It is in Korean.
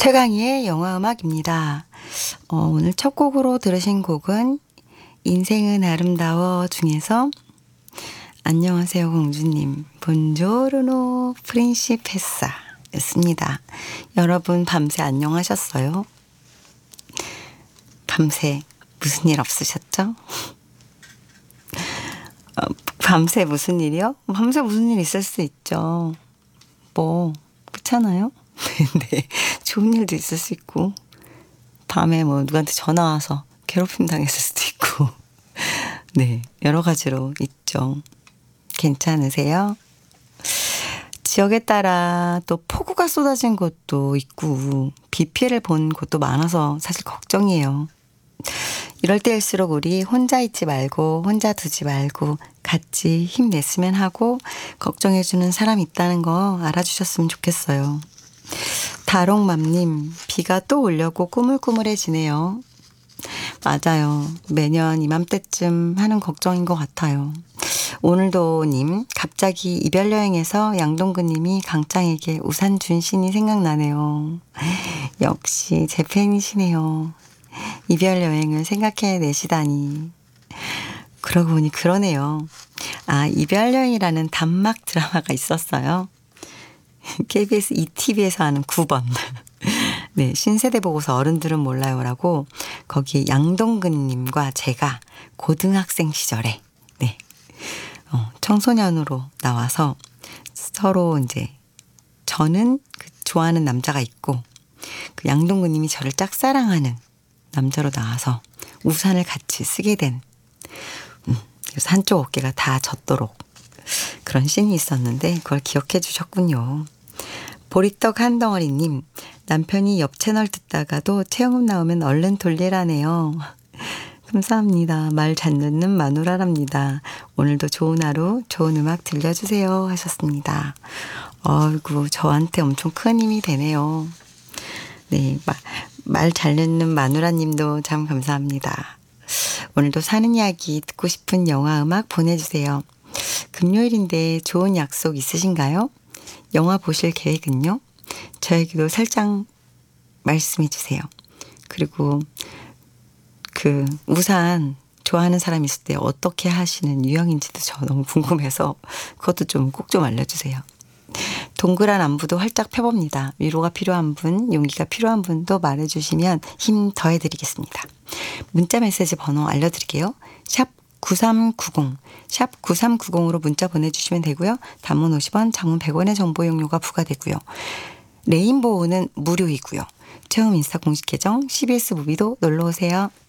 최강희의 영화음악입니다. 오늘 첫 곡으로 들으신 곡은 인생은 아름다워 중에서 안녕하세요 공주님 본조르노 프린시페사 였습니다. 여러분 밤새 안녕하셨어요? 밤새 무슨 일 없으셨죠? 밤새 무슨 일이요? 밤새 무슨 일 있을 수 있죠. 그렇잖아요? 네, 좋은 일도 있을 수 있고 밤에 누구한테 전화 와서 괴롭힘 당했을 수도 있고 네, 여러 가지로 있죠. 괜찮으세요? 지역에 따라 또 폭우가 쏟아진 곳도 있고 비 피해를 본 곳도 많아서 사실 걱정이에요. 이럴 때일수록 우리 혼자 있지 말고 혼자 두지 말고 같이 힘냈으면 하고 걱정해주는 사람이 있다는 거 알아주셨으면 좋겠어요. 다롱맘님, 비가 또 오려고 꾸물꾸물해지네요. 맞아요. 매년 이맘때쯤 하는 걱정인 것 같아요. 오늘도 님, 갑자기 이별 여행에서 양동근님이 강짱에게 우산 준 씬이 생각나네요. 역시 제 팬이시네요. 이별 여행을 생각해내시다니. 그러고 보니 그러네요. 이별 여행이라는 단막 드라마가 있었어요. KBS ETV에서 하는 9번. 네, 신세대 보고서 어른들은 몰라요라고 거기에 양동근님과 제가 고등학생 시절에 네, 청소년으로 나와서 서로 이제 저는 좋아하는 남자가 있고 그 양동근님이 저를 짝사랑하는 남자로 나와서 우산을 같이 쓰게 된 그래서 한쪽 어깨가 다 젖도록 그런 씬이 있었는데 그걸 기억해 주셨군요. 보리떡 한 덩어리님, 남편이 옆 채널 듣다가도 체험음 나오면 얼른 돌리라네요. 감사합니다. 말 잘 듣는 마누라랍니다. 오늘도 좋은 하루 좋은 음악 들려주세요 하셨습니다. 어이구 저한테 엄청 큰 힘이 되네요. 네, 말 잘 듣는 마누라님도 참 감사합니다. 오늘도 사는 이야기 듣고 싶은 영화 음악 보내주세요. 금요일인데 좋은 약속 있으신가요? 영화 보실 계획은요? 저에게도 살짝 말씀해 주세요. 그리고 우산 좋아하는 사람 있을 때 어떻게 하시는 유형인지도 저 너무 궁금해서 그것도 꼭 좀 알려주세요. 동그란 안부도 활짝 펴봅니다. 위로가 필요한 분, 용기가 필요한 분도 말해주시면 힘 더해드리겠습니다. 문자메시지 번호 알려드릴게요. 샵 9390, 샵 9390으로 문자 보내주시면 되고요. 단문 50원, 장문 100원의 정보 용료가 부과되고요. 레인보우는 무료이고요. 체험 인스타 공식 계정 CBS 무비도 놀러오세요.